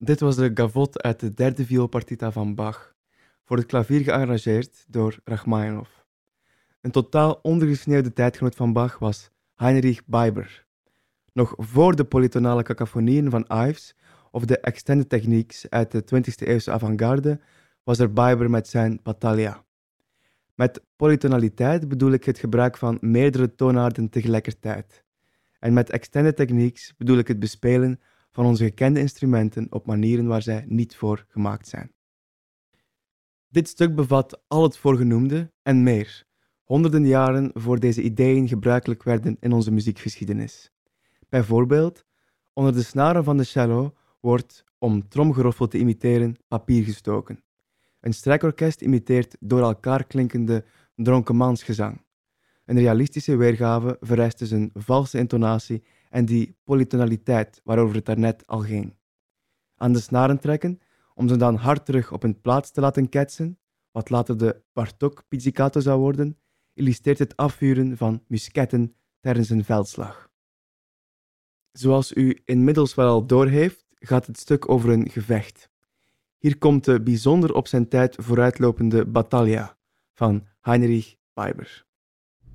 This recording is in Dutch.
Dit was de gavotte uit de derde vioolpartita van Bach, voor het klavier gearrangeerd door Rachmaninov. Een totaal ondergesneeuwde tijdgenoot van Bach was Heinrich Beiber. Nog voor de polytonale cacophonieën van Ives of de extended techniques uit de 20e-eeuwse avant-garde was er Beiber met zijn Battaglia. Met polytonaliteit bedoel ik het gebruik van meerdere toonaarden tegelijkertijd. En met extended techniques bedoel ik het bespelen van onze gekende instrumenten op manieren waar zij niet voor gemaakt zijn. Dit stuk bevat al het voorgenoemde en meer, honderden jaren voor deze ideeën gebruikelijk werden in onze muziekgeschiedenis. Bijvoorbeeld, onder de snaren van de cello wordt, om tromgeroffel te imiteren, papier gestoken. Een strijkorkest imiteert door elkaar klinkende dronkemansgezang. Een realistische weergave vereist dus een valse intonatie en die polytonaliteit waarover het daarnet al ging. Aan de snaren trekken, om ze dan hard terug op hun plaats te laten ketsen, wat later de Bartók pizzicato zou worden, illustreert het afvuren van musketten tijdens een veldslag. Zoals u inmiddels wel al doorheeft, gaat het stuk over een gevecht. Hier komt de bijzonder op zijn tijd vooruitlopende Battaglia van Heinrich Beiber.